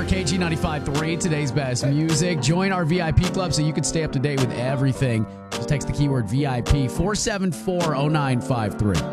KG 95.3, today's best music. Join our VIP club so you can stay up to date with everything. Just text the keyword VIP 4740953.